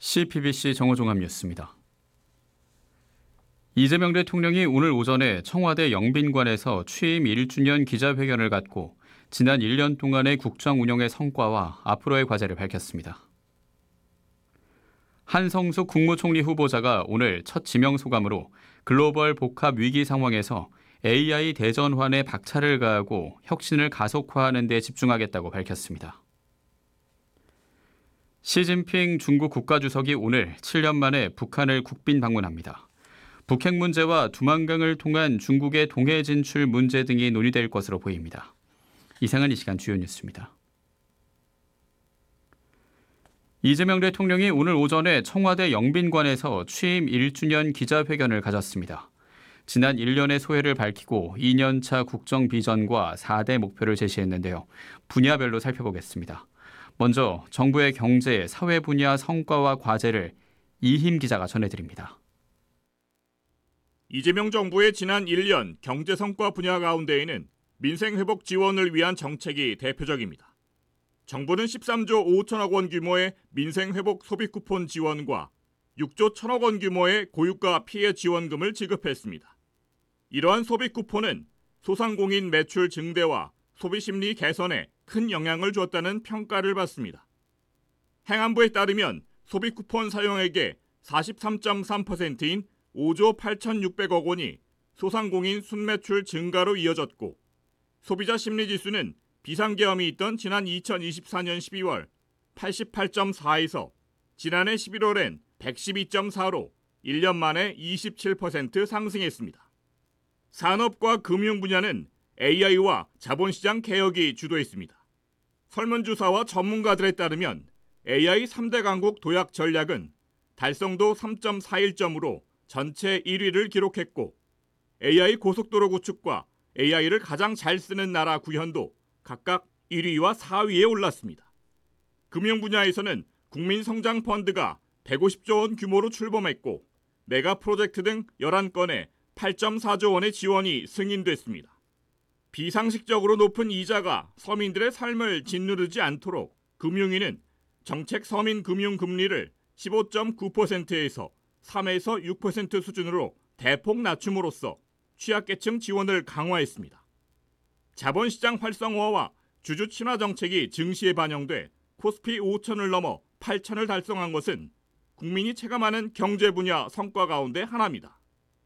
CBBC 정호종합 뉴스입니다. 이재명 대통령이 오늘 오전에 청와대 영빈관에서 취임 1주년 기자회견을 갖고 지난 1년 동안의 국정 운영의 성과와 앞으로의 과제를 밝혔습니다. 한성숙 국무총리 후보자가 오늘 첫 지명 소감으로 글로벌 복합 위기 상황에서 AI 대전환에 박차를 가하고 혁신을 가속화하는 데 집중하겠다고 밝혔습니다. 시진핑 중국 국가주석이 오늘 7년 만에 북한을 국빈 방문합니다. 북핵 문제와 두만강을 통한 중국의 동해 진출 문제 등이 논의될 것으로 보입니다. 이상은 이 시간 주요 뉴스입니다. 이재명 대통령이 오늘 오전에 청와대 영빈관에서 취임 1주년 기자회견을 가졌습니다. 지난 1년의 소회를 밝히고 2년차 국정 비전과 4대 목표를 제시했는데요. 분야별로 살펴보겠습니다. 먼저 정부의 경제, 사회 분야 성과와 과제를 이힘 기자가 전해드립니다. 이재명 정부의 지난 1년 경제 성과 분야 가운데에는 민생회복 지원을 위한 정책이 대표적입니다. 정부는 13조 5천억 원 규모의 민생회복 소비 쿠폰 지원과 6조 1천억 원 규모의 고유가 피해 지원금을 지급했습니다. 이러한 소비 쿠폰은 소상공인 매출 증대와 소비 심리 개선에 큰 영향을 주었다는 평가를 받습니다. 행안부에 따르면 소비 쿠폰 사용액의 43.3%인 5조 8,600억 원이 소상공인 순매출 증가로 이어졌고 소비자 심리지수는 비상계엄이 있던 지난 2024년 12월 88.4에서 지난해 11월엔 112.4로 1년 만에 27% 상승했습니다. 산업과 금융 분야는 AI와 자본시장 개혁이 주도했습니다. 설문조사와 전문가들에 따르면 AI 3대 강국 도약 전략은 달성도 3.41점으로 전체 1위를 기록했고 AI 고속도로 구축과 AI를 가장 잘 쓰는 나라 구현도 각각 1위와 4위에 올랐습니다. 금융 분야에서는 국민성장펀드가 150조 원 규모로 출범했고 메가 프로젝트 등 11건에 8.4조 원의 지원이 승인됐습니다. 비상식적으로 높은 이자가 서민들의 삶을 짓누르지 않도록 금융위는 정책 서민 금융 금리를 15.9%에서 3에서 6% 수준으로 대폭 낮춤으로써 취약계층 지원을 강화했습니다. 자본시장 활성화와 주주 친화 정책이 증시에 반영돼 코스피 5천을 넘어 8천을 달성한 것은 국민이 체감하는 경제 분야 성과 가운데 하나입니다.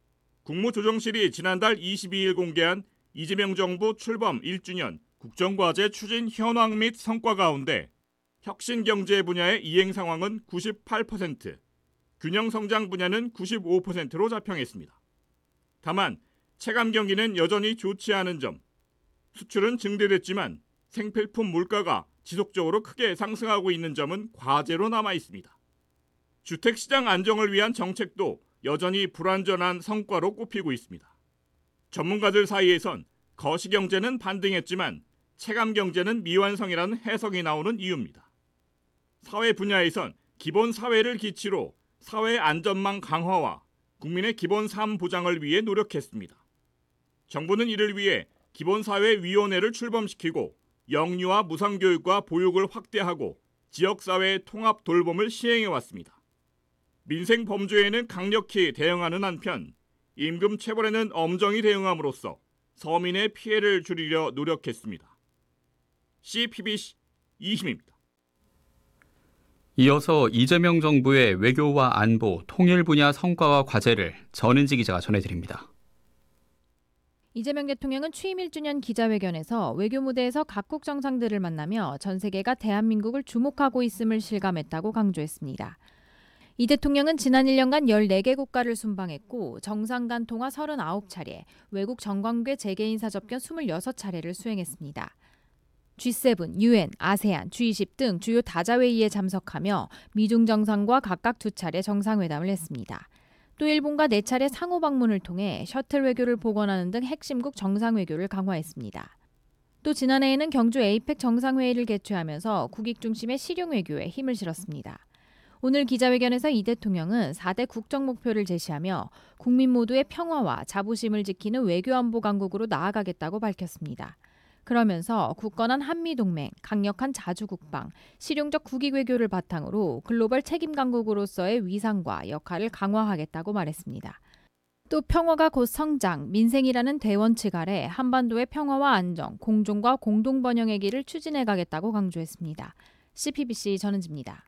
국무조정실이 지난달 22일 공개한 이재명 정부 출범 1주년 국정과제 추진 현황 및 성과 가운데 혁신경제 분야의 이행 상황은 98%, 균형성장 분야는 95%로 자평했습니다. 다만 체감 경기는 여전히 좋지 않은 점, 수출은 증대됐지만 생필품 물가가 지속적으로 크게 상승하고 있는 점은 과제로 남아 있습니다. 주택시장 안정을 위한 정책도 여전히 불완전한 성과로 꼽히고 있습니다. 전문가들 사이에선 거시경제는 반등했지만 체감경제는 미완성이라는 해석이 나오는 이유입니다. 사회 분야에선 기본 사회를 기치로 사회 안전망 강화와 국민의 기본 삶 보장을 위해 노력했습니다. 정부는 이를 위해 기본사회위원회를 출범시키고 영유아 무상교육과 보육을 확대하고 지역사회의 통합 돌봄을 시행해왔습니다. 민생 범죄에는 강력히 대응하는 한편 임금 체불에는 엄정히 대응함으로써 서민의 피해를 줄이려 노력했습니다. CBBC 이힘입니다. 이어서 이재명 정부의 외교와 안보, 통일 분야 성과와 과제를 전은지 기자가 전해드립니다. 이재명 대통령은 취임 1주년 기자회견에서 외교 무대에서 각국 정상들을 만나며 전 세계가 대한민국을 주목하고 있음을 실감했다고 강조했습니다. 이 대통령은 지난 1년간 14개 국가를 순방했고 정상 간 통화 39차례, 외국 정관계 재계 인사 접견 26차례를 수행했습니다. G7, UN, 아세안, G20 등 주요 다자회의에 참석하며 미중 정상과 각각 2차례 정상회담을 했습니다. 또 일본과 4차례 상호 방문을 통해 셔틀 외교를 복원하는 등 핵심국 정상외교를 강화했습니다. 또 지난해에는 경주 에이펙 정상회의를 개최하면서 국익 중심의 실용 외교에 힘을 실었습니다. 오늘 기자회견에서 이 대통령은 4대 국정 목표를 제시하며 국민 모두의 평화와 자부심을 지키는 외교안보 강국으로 나아가겠다고 밝혔습니다. 그러면서 굳건한 한미동맹, 강력한 자주국방, 실용적 국익외교를 바탕으로 글로벌 책임 강국으로서의 위상과 역할을 강화하겠다고 말했습니다. 또 평화가 곧 성장, 민생이라는 대원칙 아래 한반도의 평화와 안정, 공존과 공동번영의 길을 추진해 가겠다고 강조했습니다. CPBC 전은지입니다.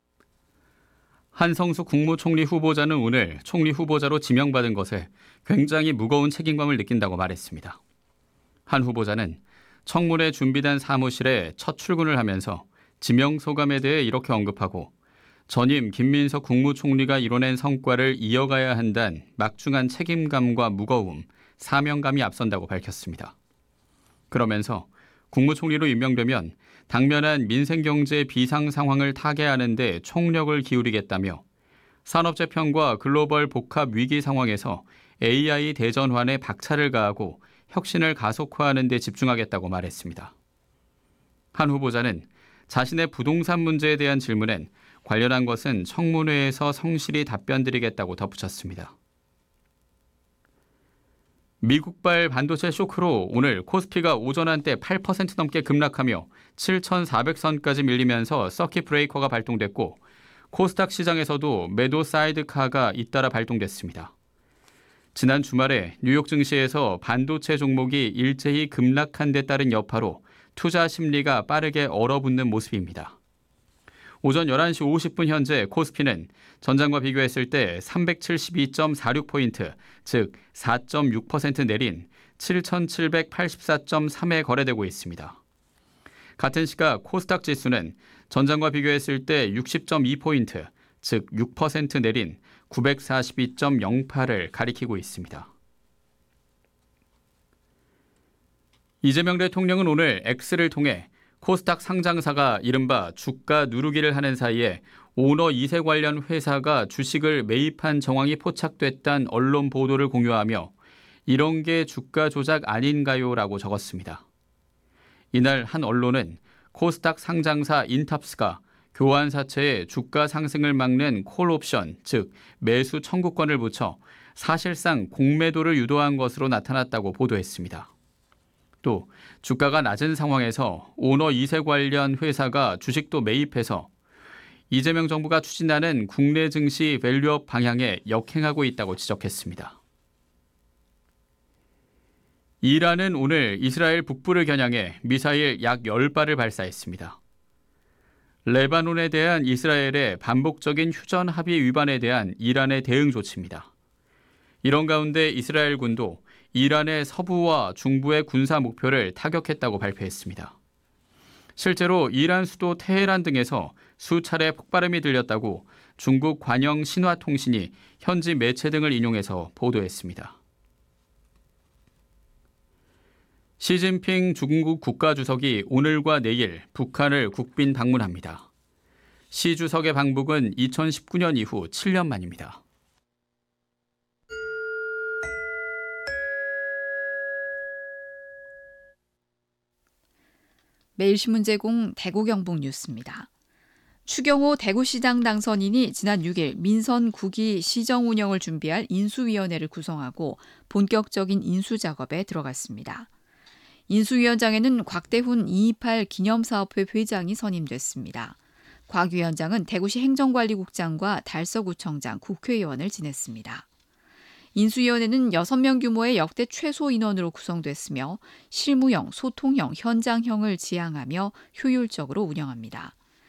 한성수 국무총리 후보자는 오늘 총리 후보자로 지명받은 것에 굉장히 무거운 책임감을 느낀다고 말했습니다. 한 후보자는 청문회 준비단 사무실에 첫 출근을 하면서 지명 소감에 대해 이렇게 언급하고 전임 김민석 국무총리가 이뤄낸 성과를 이어가야 한다는 막중한 책임감과 무거움, 사명감이 앞선다고 밝혔습니다. 그러면서 국무총리로 임명되면 당면한 민생경제 비상 상황을 타개하는 데 총력을 기울이겠다며 산업재편과 글로벌 복합 위기 상황에서 AI 대전환에 박차를 가하고 혁신을 가속화하는 데 집중하겠다고 말했습니다. 한 후보자는 자신의 부동산 문제에 대한 질문엔 관련한 것은 청문회에서 성실히 답변드리겠다고 덧붙였습니다. 미국발 반도체 쇼크로 오늘 코스피가 오전 한때 8% 넘게 급락하며 7,400선까지 밀리면서 서킷 브레이커가 발동됐고 코스닥 시장에서도 매도 사이드카가 잇따라 발동됐습니다. 지난 주말에 뉴욕 증시에서 반도체 종목이 일제히 급락한 데 따른 여파로 투자 심리가 빠르게 얼어붙는 모습입니다. 오전 11시 50분 현재 코스피는 전장과 비교했을 때 372.46포인트, 즉 4.6% 내린 7,784.3에 거래되고 있습니다. 같은 시각 코스닥 지수는 전장과 비교했을 때 60.2포인트, 즉 6% 내린 942.08을 가리키고 있습니다. 이재명 대통령은 오늘 X를 통해 코스닥 상장사가 이른바 주가 누르기를 하는 사이에 오너 2세 관련 회사가 주식을 매입한 정황이 포착됐다는 언론 보도를 공유하며 이런 게 주가 조작 아닌가요라고 적었습니다. 이날 한 언론은 코스닥 상장사 인탑스가 교환사채에 주가 상승을 막는 콜옵션, 즉 매수 청구권을 붙여 사실상 공매도를 유도한 것으로 나타났다고 보도했습니다. 또 주가가 낮은 상황에서 오너 2세 관련 회사가 주식도 매입해서 이재명 정부가 추진하는 국내 증시 밸류업 방향에 역행하고 있다고 지적했습니다. 이란은 오늘 이스라엘 북부를 겨냥해 미사일 약 10발을 발사했습니다. 레바논에 대한 이스라엘의 반복적인 휴전 합의 위반에 대한 이란의 대응 조치입니다. 이런 가운데 이스라엘 군도 이란의 서부와 중부의 군사 목표를 타격했다고 발표했습니다. 실제로 이란 수도 테헤란 등에서 수차례 폭발음이 들렸다고 중국 관영 신화통신이 현지 매체 등을 인용해서 보도했습니다. 시진핑 중국 국가주석이 오늘과 내일 북한을 국빈 방문합니다. 시 주석의 방북은 2019년 이후 7년 만입니다. 매일신문 제공 대구 경북 뉴스입니다. 추경호 대구시장 당선인이 지난 6일 민선 9기 시정 운영을 준비할 인수위원회를 구성하고 본격적인 인수 작업에 들어갔습니다. 인수위원장에는 곽대훈 228 기념사업회 회장이 선임됐습니다. 곽 위원장은 대구시 행정관리국장과 달서구청장, 국회의원을 지냈습니다. 인수위원회는 6명 규모의 역대 최소 인원으로 구성됐으며 실무형, 소통형, 현장형을 지향하며 효율적으로 운영합니다.